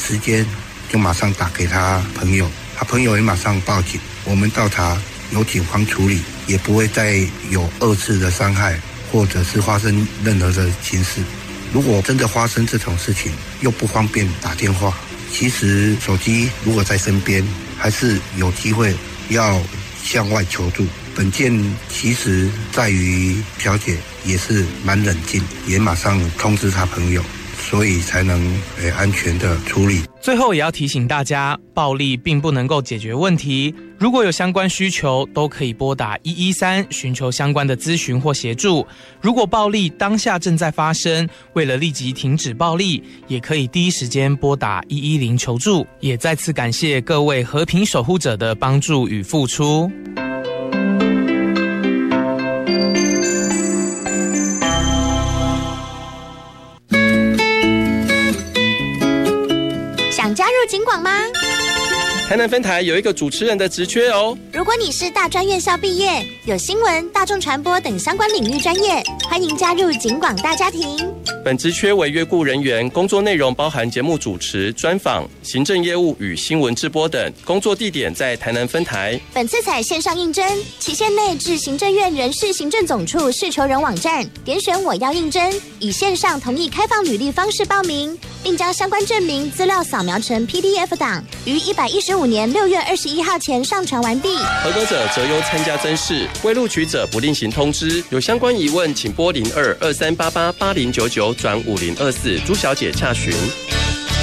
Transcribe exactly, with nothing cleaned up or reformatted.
时间就马上打给他朋友，他朋友也马上报警，我们到查由警方处理，也不会再有二次的伤害或者是发生任何的情事。如果真的发生这种事情又不方便打电话，其实手机如果在身边还是有机会要向外求助。本件其实在于小姐也是蛮冷静，也马上通知她朋友，所以才能呃安全的处理。 最后也要提醒大家，暴力并不能够解决问题，如果有相关需求都可以拨打一一三寻求相关的咨询或协助。如果暴力当下正在发生，为了立即停止暴力，也可以第一时间拨打一一零求助。也再次感谢各位和平守护者的帮助与付出。 想加入警广吗？ 台南分台有一个主持人的职缺哦。 如果你是大专院校毕业，有新闻、大众传播等相关领域专业，欢迎加入警广大家庭。 本职缺为约雇人员，工作内容包含节目主持、专访、行政业务与新闻直播等。工作地点在台南分台。 本次采线上应征，期限内至行政院人事行政总处事求人网站点选我要应征，以线上同意开放履历方式报名，并将相关证明资料扫描成 P D F 档，于一百一十五年六月二十一号前上传完毕。 合格者择优参加甄试，未录取者不另行通知。有相关疑问，请拨零二二三八八八零九九转五零二四朱小姐洽询。